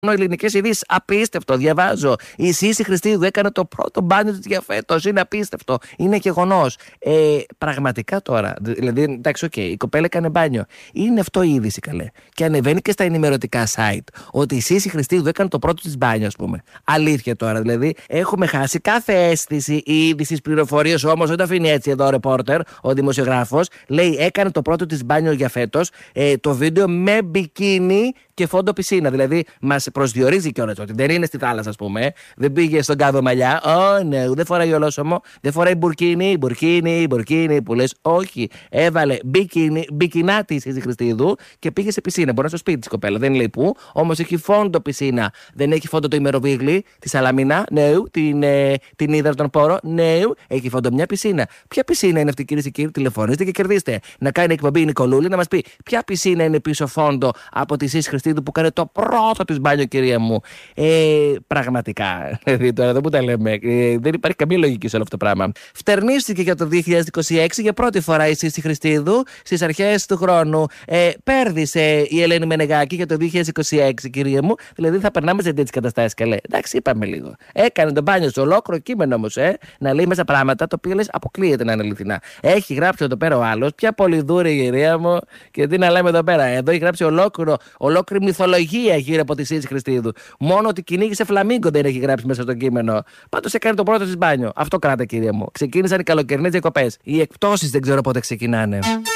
ελληνικές ειδήσεις. Απίστευτο, διαβάζω. Η Σύση Χριστίδου έκανε το πρώτο μπάνιο της για φέτος. Είναι απίστευτο. Είναι γεγονός. Πραγματικά τώρα. Δηλαδή, εντάξει, η κοπέλα έκανε μπάνιο. Είναι αυτό η είδηση, καλέ. Και ανεβαίνει και στα ενημερωτικά site ότι η Σύση Χριστίδου έκανε το πρώτο της μπάνιο, ας πούμε. Αλήθεια τώρα. Δηλαδή, έχουμε χάσει κάθε αίσθηση είδησης, πληροφορίες. Όμως δεν το αφήνει έτσι εδώ ο ρεπόρτερ, ο δημοσιογράφος. Λέει, έκανε το πρώτο της μπάνιο για φέτος. Το βίντεο με μπικίνι και φόντο πισίνα. Δηλαδή, μας προσδιορίζει κιόλας ότι δεν είναι στη θάλασσα, ας πούμε. Δεν πήγε στον κάδο μαλλιά. Ναι, δεν φοράει ολόσωμο. Δεν φοράει μπουρκίνι που λες. Όχι. Έβαλε μπικινάτη η Σύση Χριστίδου και πήγε σε πισίνα. Μπορεί να στο σπίτι της κοπέλα. Δεν λέει πού. Όμως έχει φόντο πισίνα. Δεν έχει φόντο το ημεροβίγλι, τη Σαλαμίνα. Ναι, την Ύδρα Πόρο. Ναι, έχει φόντο μια πισίνα. Ποια πισίνα είναι αυτή, κυρίες και κύριοι? Τηλεφωνήστε και κερδίστε. Να κάνει εκπομπή η Νικολούλη να μας πει ποια πισίνα είναι πίσω φόντο από τη Σύση Χριστίδου που κάνει το πρώτο της μπάνιο, κυρία μου. Πραγματικά. Δηλαδή τώρα δεν μου τα λέμε. Δεν υπάρχει καμία λογική σε όλο αυτό το πράγμα. Φτερνίστηκε για το 2026 για πρώτη φορά η Σύση Χριστίδου στις αρχές του χρόνου. Πέρδισε η Ελένη Μενεγάκη για το 2026, κυρία μου. Δηλαδή θα περνάμε σε τέτοιες καταστάσεις, καλέ. Εντάξει, είπαμε λίγο. Έκανε το μπάνιο στο ολόκληρο κείμενο όμως, να λέει μέσα πράγματα το οποίο λες αποκλείεται να είναι αληθινά. Έχει γράψει εδώ πέρα ο άλλος. Ποια πολυδούρη, κυρία μου. Και τι να λέμε εδώ πέρα. Εδώ έχει γράψει ολόκληρη μυθολογία γύρω από τη Σύση Χριστίδου. Μόνο ότι κυνήγησε φλαμίγκο δεν έχει γράψει μέσα στο κείμενο. Πάντως έκανε το πρώτο της μπάνιο. Αυτό κράτα, κυρία μου. Ξεκίνησαν οι καλοκαιρινές διακοπές. Οι εκπτώσεις δεν ξέρω πότε ξεκινάνε.